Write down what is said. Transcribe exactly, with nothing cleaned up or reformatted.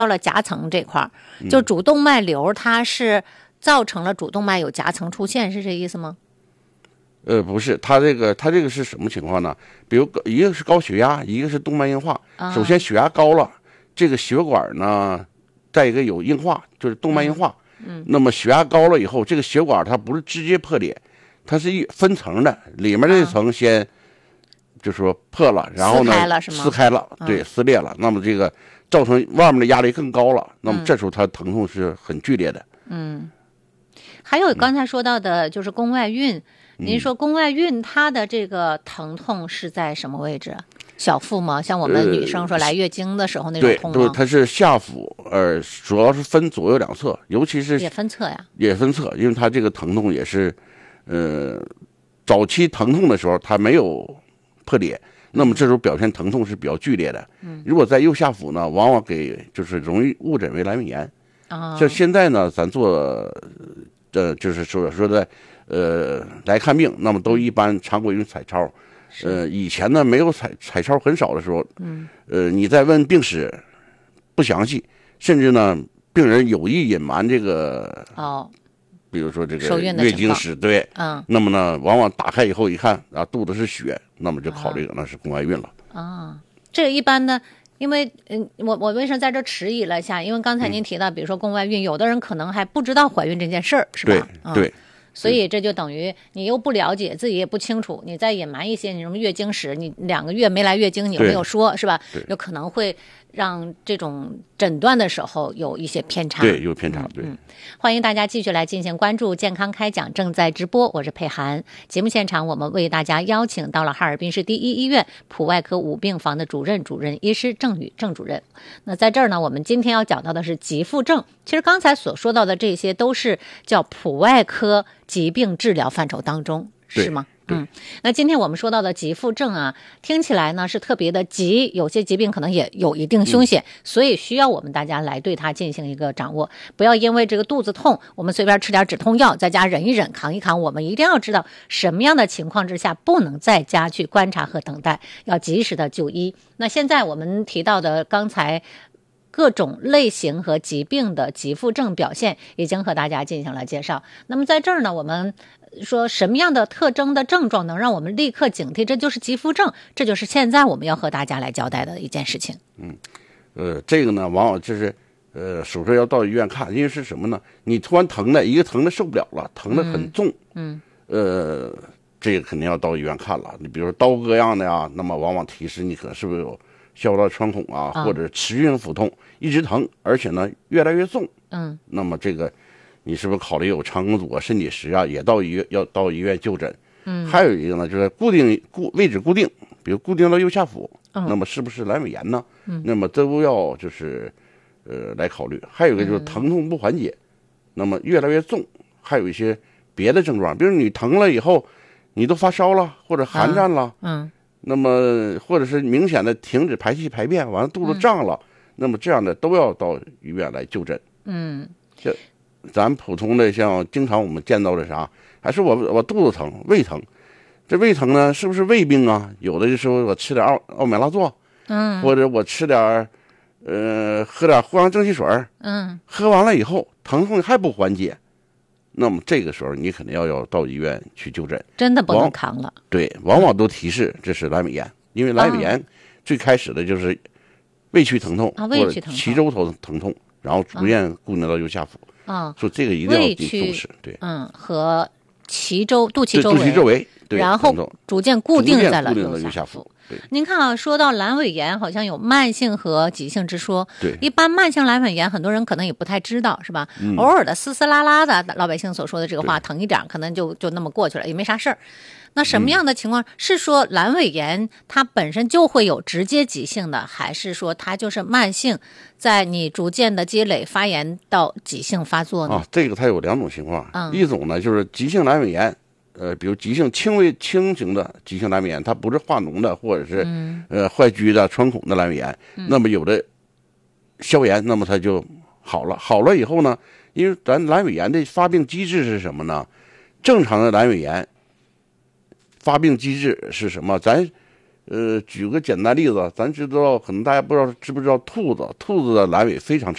到了夹层这块儿，就主动脉瘤它是造成了主动脉有夹层出现，是这意思吗？ 呃，不是，他这个他这个是什么情况呢？比如一个是高血压，一个是动脉硬化。 啊、 首先血压高了，这个血管呢，再一个有硬化，就是动脉硬化。 嗯， 那么血压高了以后，这个血管它不是直接破裂，它是一分层的，里面这层先、啊、就说破了，然后呢撕开了是吗？ 撕开了，对，撕裂了。那么这个造成外面的压力更高了，那么这时候它疼痛是很剧烈的。 嗯，还有刚才说到的就是宫外孕。嗯您说宫外孕它的这个疼痛是在什么位置？小腹吗？像我们女生说来月经的时候那种痛吗？ 对，对，它是下腹，呃，主要是分左右两侧，尤其是也分侧呀， 也分侧，因为它这个疼痛也是，呃，早期疼痛的时候它没有破裂，那么这时候表现疼痛是比较剧烈的。嗯，如果在右下腹呢，往往给就是容易误诊为阑尾炎。啊、哦，像现在呢，咱做，呃，就是说说的。呃，来看病，那么都一般常规用彩超。呃，以前呢没有彩彩超很少的时候，嗯，呃，你再问病史不详细，甚至呢病人有意隐瞒这个哦， 比如说这个月经史，对， 嗯， 那么呢往往打开以后一看啊肚子是血，那么就考虑那是宫外孕了。 啊，这个一般呢。因为嗯，我我为什么在这迟疑了一下？因为刚才您提到，比如说宫外孕，有的人可能还不知道怀孕这件事儿，是吧？ 对、 嗯、 对。 所以这就等于你又不了解，自己也不清楚，你再隐瞒一些你什么月经史，你两个月没来月经，你又没有说，是吧？有可能会让这种诊断的时候有一些偏差。 对，有偏差。对、 嗯嗯，欢迎大家继续来进行关注，健康开讲正在直播，我是佩涵。节目现场我们为大家邀请到了哈尔滨市第一医院普外科五病房的主任主任医师郑宇郑主任。那在这儿呢，我们今天要讲到的是急腹症。其实刚才所说到的这些都是叫普外科疾病治疗范畴当中，是吗？嗯，那今天我们说到的急腹症啊，听起来呢是特别的急，有些疾病可能也有一定凶险、嗯、所以需要我们大家来对它进行一个掌握，不要因为这个肚子痛我们随便吃点止痛药，在家忍一忍扛一扛，我们一定要知道什么样的情况之下不能在家去观察和等待，要及时的就医。那现在我们提到的刚才各种类型和疾病的急腹症表现已经和大家进行了介绍。那么在这儿呢，我们说什么样的特征的症状能让我们立刻警惕这就是急腹症，这就是现在我们要和大家来交代的一件事情。 嗯，呃，这个呢往往就是呃，首先要到医院看，因为是什么呢？你突然疼的一个疼的受不了了，疼的很重， 嗯， 呃，这个肯定要到医院看了。你比如说刀割样的呀，那么往往提示你可能是不是有消化道穿孔啊， 啊或者持续性腹痛，一直疼，而且呢越来越重。 嗯， 那么这个你是不是考虑有肠梗阻啊、肾结石啊，也到医院要到医院就诊？ 嗯， 还有一个呢，就是固定固位置固定，比如固定到右下腹， 嗯、 那么是不是阑尾炎呢？ 嗯， 那么都要就是呃来考虑。还有一个就是疼痛不缓解，嗯、那么越来越重，还有一些别的症状，比如你疼了以后，你都发烧了或者寒战了， 嗯。嗯那么或者是明显的停止排气排便，完了肚子胀了、嗯，那么这样的都要到医院来就诊。 嗯， 像咱普通的像经常我们见到的啥，还是我我肚子疼、胃疼，这胃疼呢是不是胃病啊？有的就说我吃点奥奥美拉唑， 嗯， 或者我吃点呃喝点藿香正气水， 嗯， 喝完了以后疼痛还不缓解。那么这个时候你肯定要要到医院去就诊， 真的不能扛了。 对，往往都提示这是阑尾炎，因为阑尾炎最开始的就是胃区疼痛、 啊、胃区疼痛或者脐周头疼痛，然后逐渐固定到右下腹。 啊， 所以这个一定要重视。对， 嗯，和脐周、肚脐周围， 肚脐周围，对， 然后逐渐固定在了右下腹。 您看啊，说到阑尾炎，好像有慢性和急性之说。 对， 一般慢性阑尾炎，很多人可能也不太知道，是吧？嗯、偶尔的嘶嘶啦啦的，老百姓所说的这个话，疼一点，可能就就那么过去了，也没啥事儿。那什么样的情况、嗯、是说阑尾炎它本身就会有直接急性的，还是说它就是慢性，在你逐渐的积累发炎到急性发作呢？ 啊，这个它有两种情况， 嗯、 一种呢就是急性阑尾炎。呃，比如急性轻微轻型的急性阑尾炎，它不是化脓的，或者是、嗯、呃坏疽的穿孔的阑尾炎、嗯，那么有的消炎，那么它就好了。好了以后呢，因为咱阑尾炎的发病机制是什么呢？正常的阑尾炎发病机制是什么？咱呃，举个简单例子，咱知道，可能大家不知道知不知道兔子，兔子的阑尾非常长。